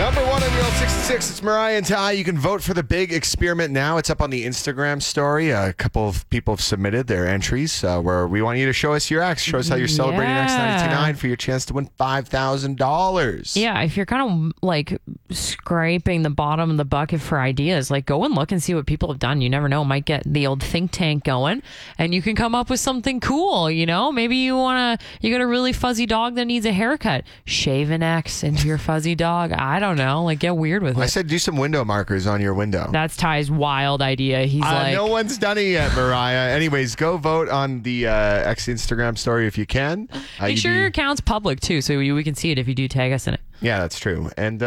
Number one on your old 66, it's Mariah and Ty. You can vote for the big experiment now. It's up on the Instagram story. A couple of people have submitted their entries where we want you to show us your ex. Show us how you're celebrating X99 for your chance to win $5,000. Yeah, if you're kind of like scraping the bottom of the bucket for ideas, like go and look and see what people have done. You never know, might get the old think tank going and you can come up with something cool, you know? Maybe you got a really fuzzy dog that needs a haircut. Shave an X into your fuzzy dog. I don't know, like get weird with it. I said do some window markers on your window. That's Ty's wild idea. He's like, no one's done it yet, Mariah. Anyways, go vote on the X Instagram story if you can. make sure your account's public too, so we can see it if you do tag us in it. Yeah, that's true. And